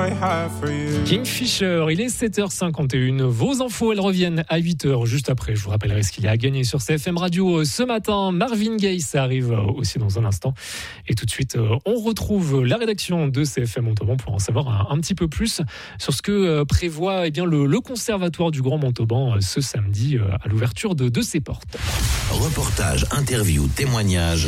I have for you. Kingfisher, il est 7h51. Vos infos, elles reviennent à 8h juste après. Je vous rappellerai ce qu'il y a à gagner sur CFM Radio ce matin. Marvin Gaye, ça arrive aussi dans un instant. Et tout de suite, on retrouve la rédaction de CFM Montauban pour en savoir un petit peu plus sur ce que prévoit le Conservatoire du Grand Montauban ce samedi à l'ouverture de ses portes. Reportage, interview, témoignage,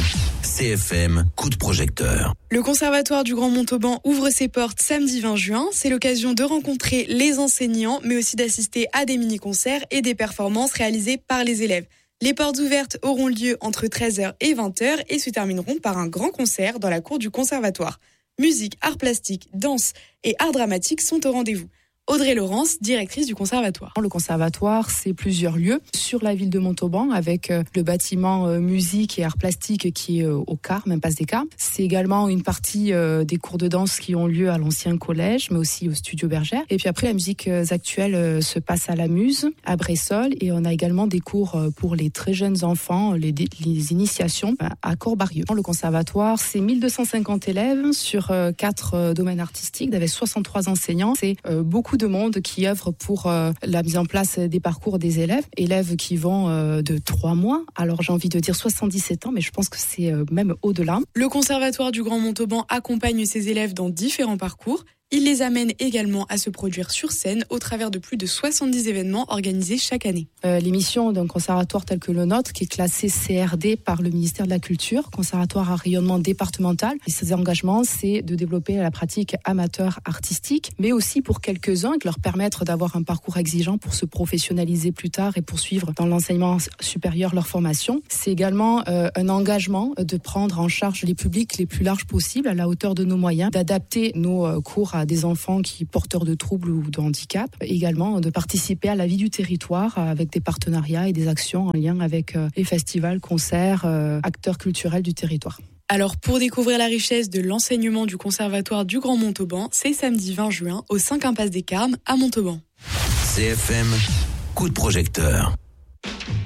CFM, coup de projecteur. Le Conservatoire du Grand Montauban ouvre ses portes samedi 20 juin. C'est l'occasion de rencontrer les enseignants, mais aussi d'assister à des mini-concerts et des performances réalisées par les élèves. Les portes ouvertes auront lieu entre 13h et 20h et se termineront par un grand concert dans la cour du Conservatoire. Musique, arts plastiques, danse et arts dramatiques sont au rendez-vous. Audrey Laurence, directrice du Conservatoire. Le Conservatoire, c'est plusieurs lieux sur la ville de Montauban avec le bâtiment musique et arts plastiques qui est au Car, même Place des Cars. C'est également une partie des cours de danse qui ont lieu à l'ancien collège, mais aussi au Studio Bergère. Et puis après, la musique actuelle se passe à la Muse, à Bressol. Et on a également des cours pour les très jeunes enfants, les initiations à Corbarieux. Le Conservatoire, c'est 1250 élèves sur 4 domaines artistiques, avec 63 enseignants. C'est beaucoup de monde qui œuvre pour la mise en place des parcours des élèves qui vont de 3 mois, alors j'ai envie de dire 77 ans, mais je pense que c'est même au-delà. Le Conservatoire du Grand Montauban accompagne ses élèves dans différents parcours. Il les amène également à se produire sur scène au travers de plus de 70 événements organisés chaque année. L'émission d'un conservatoire tel que le nôtre, qui est classé CRD par le ministère de la Culture, conservatoire à rayonnement départemental. Et ses engagements, c'est de développer la pratique amateur artistique, mais aussi pour quelques-uns, de leur permettre d'avoir un parcours exigeant pour se professionnaliser plus tard et poursuivre dans l'enseignement supérieur leur formation. C'est également un engagement de prendre en charge les publics les plus larges possibles, à la hauteur de nos moyens, d'adapter nos cours à des enfants qui porteurs de troubles ou de handicap, également de participer à la vie du territoire avec des partenariats et des actions en lien avec les festivals, concerts, acteurs culturels du territoire. Alors pour découvrir la richesse de l'enseignement du Conservatoire du Grand Montauban, c'est samedi 20 juin au 5 impasse des Carmes à Montauban. CFM, coup de projecteur.